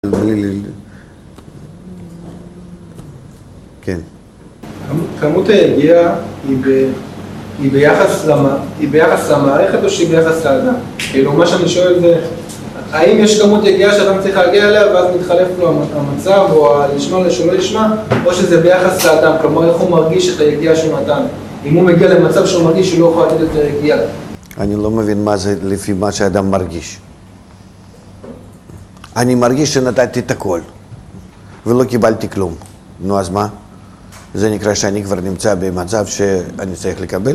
כן. כמות היגיעה היא ביחס למערכת או שהיא ביחס לאדם? כאילו מה שאני שואל זה, האם יש כמות יגיעה שאדם צריך להגיע אליה ואז מתחלף לו המצב או לשמוע שלא ישמע, או שזה ביחס לאדם, כלומר איך הוא מרגיש את היגיעה שהוא נתן? אם הוא מגיע למצב שהוא מרגיש שהוא לא יכול לתת יותר יגיעה. אני לא מבין מה זה לפי מה שאדם מרגיש. אני מרגיש שנתתי את הכל ולא קיבלתי כלום. נו אז מה? זה נקרא שאני כבר נמצא במצב שאני צריך לקבל?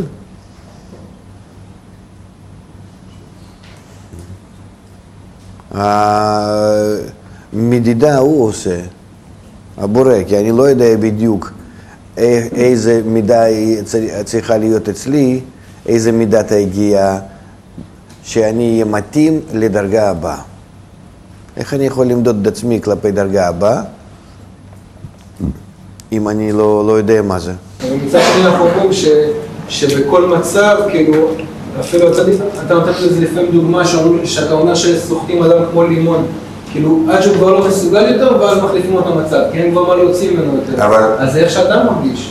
המדידה הוא עושה, הבורא, כי אני לא יודע בדיוק איזה מידה צריכה להיות אצלי, איזה מידת ההגיעה שאני אהיה מתאים לדרגה הבאה. איך אני יכול למדוד את עצמי כלפי דרגה הבאה, אם אני לא יודע מה זה? מצד שני אנחנו אומרים שבכל מצב, כאילו, אפילו אתה נותן לזה לפעמים דוגמה שאתה אומר שסוחטים אדם כמו לימון, כאילו עד שהוא כבר לא מסוגל יותר ואז מחליפים אותו מצב, כי אין כבר מה להוציא ממנו יותר. אז זה איך שאדם מרגיש.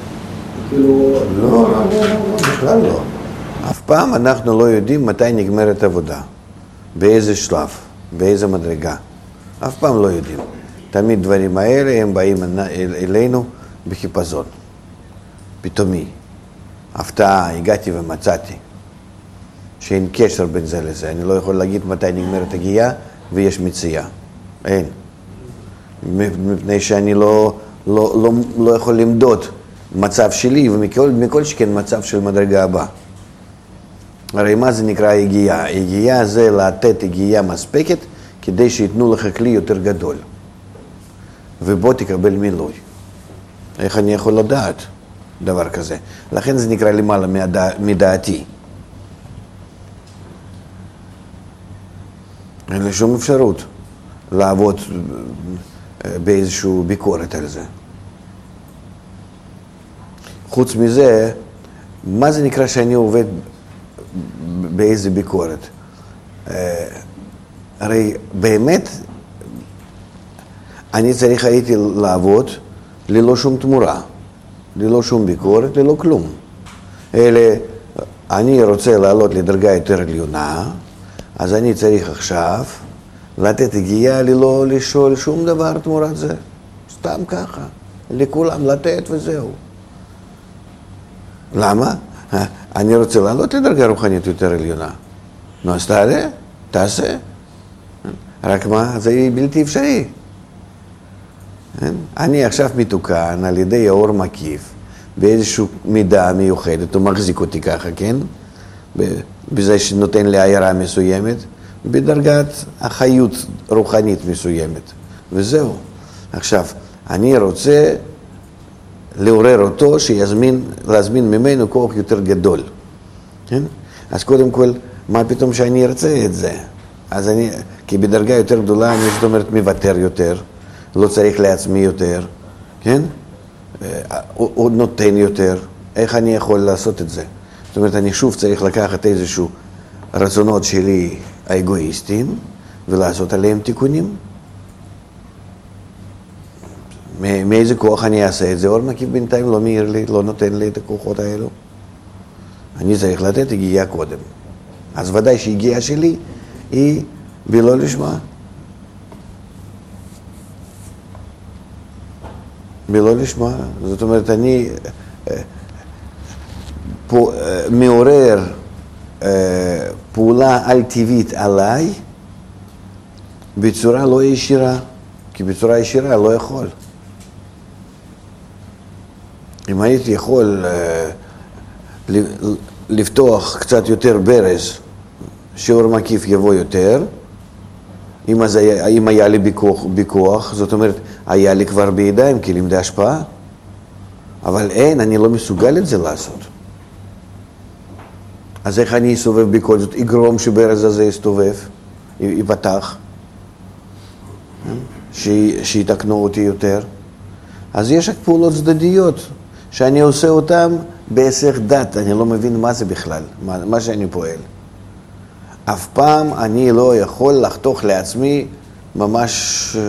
לא, בכלל לא. אף פעם אנחנו לא יודעים מתי נגמרת עבודה, באיזה שלב, באיזה מדרגה. אף פעם לא יודעים. תמיד דברים האלה הם באים אלינו בחיפזון, פתאומי. הפתעה, הגעתי ומצאתי. שאין קשר בין זה לזה. אני לא יכול להגיד מתי נגמרת הגיעה ויש מציאה. אין. מפני שאני לא יכול למדוד מצב שלי ומכל שכן מצב של מדרגה הבאה. הרי מה זה נקרא הגיעה? הגיעה זה לתת הגיעה מספקת כדי שיתנו לך כלי יותר גדול. ובוא תקבל מילוי. איך אני יכול לדעת דבר כזה? לכן זה נקרא למעלה מדעתי. אין לי שום אפשרות לעבוד באיזושהי ביקורת על זה. חוץ מזה, מה זה נקרא שאני עובד באיזה ביקורת? הרי באמת אני צריך הייתי לעבוד ללא שום תמורה, ללא שום ביקורת, ללא כלום. אלא אני רוצה לעלות לדרגה יותר עליונה, אז אני צריך עכשיו לתת הגיעה ללא לשאול שום דבר תמורת זה. סתם ככה, לכולם לתת וזהו. למה? אני רוצה לעלות לדרגה רוחנית יותר עליונה. נו, אז תעשה. רק מה? זה בלתי אפשרי. אני עכשיו מתוקן על ידי האור מקיף, באיזושהי מידה מיוחדת, הוא מחזיק אותי ככה, כן? בזה שנותן לי עיירה מסוימת, בדרגת החיות רוחנית מסוימת. וזהו. עכשיו, אני רוצה לעורר אותו, להזמין ממנו כוח יותר גדול. כן? אז קודם כל, מה פתאום שאני ארצה את זה? אז אני, כי בדרגה יותר גדולה, אני זאת אומרת מוותר יותר, לא צריך לעצמי יותר, כן? הוא נותן יותר. איך אני יכול לעשות את זה? זאת אומרת, אני שוב צריך לקחת איזשהו רצונות שלי האגואיסטיים, ולעשות עליהם תיקונים. מאיזה כוח אני אעשה את זה? אור מקיף בינתיים לא מאיר לי, לא נותן לי את הכוחות האלו. אני צריך לתת הגיעה קודם. אז ודאי שהגיעה שלי היא בלא לשמה. בלא לשמה. זאת אומרת, אני מעורר פעולה על טבעית עליי בצורה לא ישירה, כי בצורה ישירה לא יכול. אם הייתי יכול לפתוח קצת יותר ברז, שאור מקיף יבוא יותר, אם היה לי בכוח, זאת אומרת, היה לי כבר בידיים כלים להשפעה, אבל אין, אני לא מסוגל את זה לעשות. אז איך אני אסובב בכל זאת? יגרום שברז הזה יסתובב, ייפתח, שיתקנו אותי יותר. אז יש פעולות צדדיות שאני עושה אותן בהיסח דעת, אני לא מבין מה זה בכלל, מה שאני פועל. אף פעם אני לא יכול לחתוך לעצמי ממש